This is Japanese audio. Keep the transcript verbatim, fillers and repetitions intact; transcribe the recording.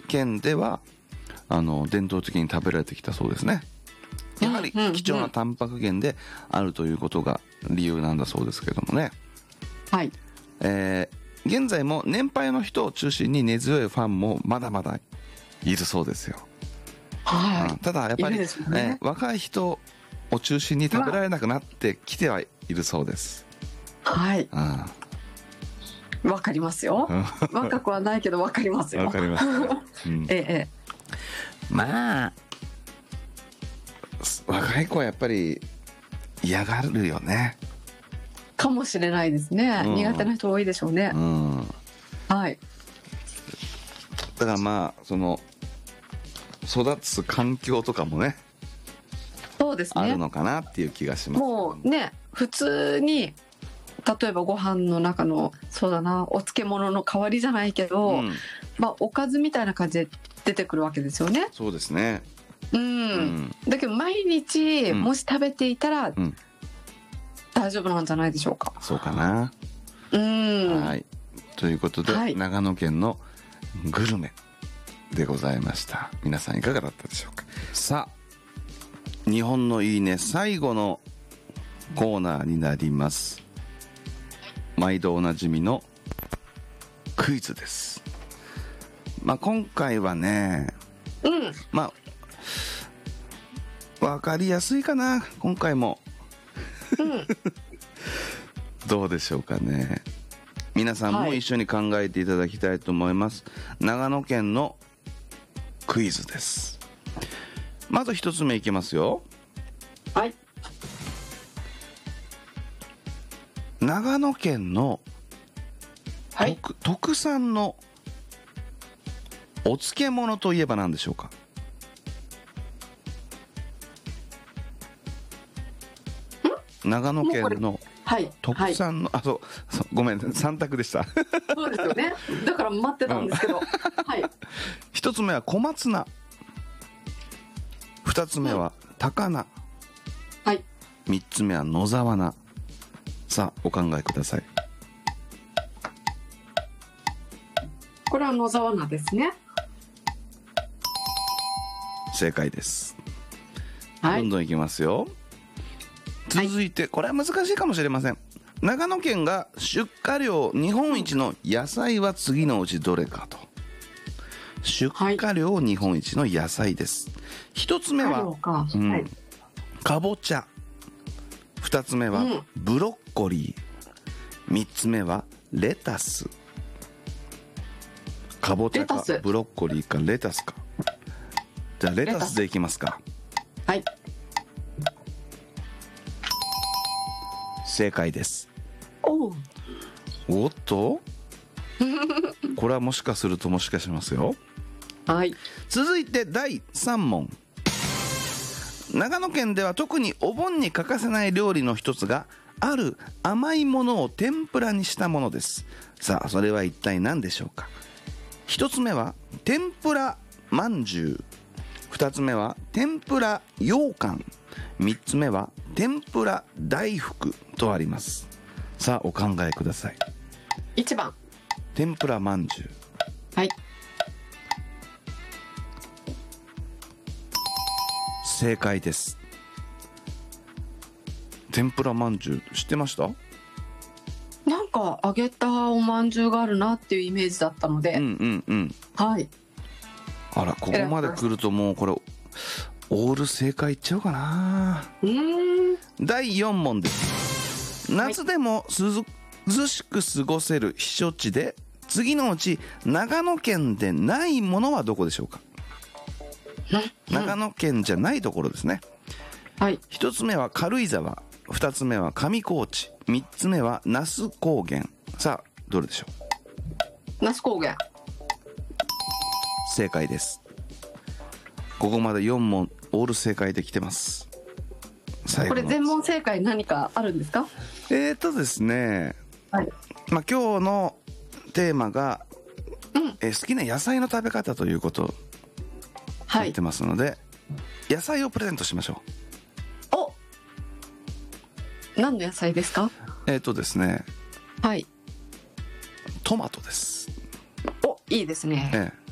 県ではあの伝統的に食べられてきたそうですね。やはり貴重なタンパク源であるということが理由なんだそうですけどもね。 はい。 えー、現在も年配の人を中心に根強いファンもまだまだいるそうですよ。 はい。 ただやっぱり、ねね、若い人を中心に食べられなくなってきてはいるそうです。 はい。わかりますよ。若くはないけどわかりますよ。 わかります、うん、 ええ。 まあ若い子はやっぱり嫌がるよね。 かもしれないですね、うん、苦手な人多いでしょうね、うん、はい。 だからまあその育つ環境とかもね、 そうですね、 あるのかなっていう気がします。 もうね、普通に例えばご飯の中のそうだなお漬物の代わりじゃないけど、うん、まあおかずみたいな感じで出てくるわけですよね。 そうですね、 うん、うん、だけど毎日もし食べていたら、うんうん、大丈夫なんじゃないでしょうか。 そうかな。 うん、 はい、ということで、はい、長野県のグルメでございました。皆さんいかがだったでしょうか。さあ、日本のいいね最後のコーナーになります。毎度おなじみのクイズです。まあ今回はね、 うん、 まあ分かりやすいかな今回も、 うん、 どうでしょうかね。皆さんも一緒に考えていただきたいと思います、はい、長野県のクイズです。まず一つ目いきますよ。 はい。 長野県の、はい、特, 特産のお漬物といえば何でしょうか。長野県の特産の、はいはい、あそうそうごめんさん択でした。 そうですよね、だから待ってたんですけど、うん、はい。 一つ目は小松菜、二つ目は高菜、 はい、 三つ目は野沢菜。さあお考えください。 これは野沢菜ですね。 正解です、 はい、 どんどんいきますよ。続いて、はい、これは難しいかもしれません。長野県が出荷量日本一の野菜は次のうちどれかと。出荷量日本一の野菜です。一つ目は、うんはい、かぼちゃ、二つ目はブロッコリー、三つ目はレタス。かぼちゃかブロッコリーかレタスか。じゃあレタスでいきますか。 はい、 正解です。 おおっとこれはもしかするともしかしますよ。 はい。 続いてだいさん問。長野県では特にお盆に欠かせない料理の一つがある甘いものを天ぷらにしたものです。さあそれは一体何でしょうか。一つ目は天ぷらまんじゅう、二つ目は天ぷら羊羹、三つ目は天ぷら大福とあります。さあお考えください。 いちばん天ぷらまんじゅう。 はい、 正解です。天ぷらまんじゅう知ってました？ なんか揚げたおまんじゅうがあるなっていうイメージだったので、 うんうんうん、 はい。 あらここまで来るともうこれオール正解いっちゃおうかな。 うーん。 だいよん問です。夏でも涼しく過ごせる避暑地で次のうち長野県でないものはどこでしょうか。長野県じゃないところですね。 はい。 一つ目は軽井沢、二つ目は上高地、三つ目は那須高原。さあどれでしょう。那須高原。 正解です。ここまでよん問オール正解できてます。最後のこれ全問正解何かあるんですか。 えーとですね、 はい、 まあ今日のテーマが、 うん、 えー好きな野菜の食べ方ということを言ってますので、はい、野菜をプレゼントしましょう。お、何の野菜ですか。 えーとですね、 はい、 トマトです。 お、いいですね。 ええ